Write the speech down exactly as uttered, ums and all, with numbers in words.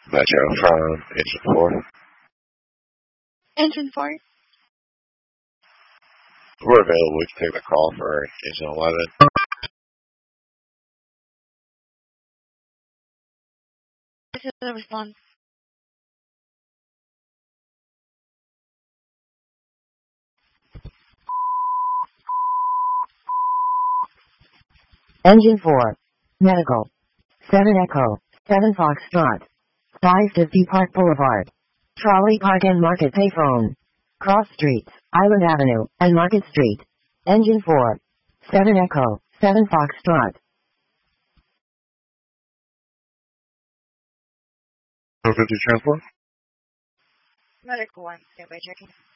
Metro from Engine four. Engine four. We're available. We can take the call for Engine eleven. This is the response. Engine four. Medical. seven Echo. seven Foxtrot. five fifty Park Boulevard. Trolley Park and Market Payphone. Cross Streets, Island Avenue, and Market Street. Engine four. seven Echo. seven Foxtrot. four fifty transport. Medical one. Gateway checking.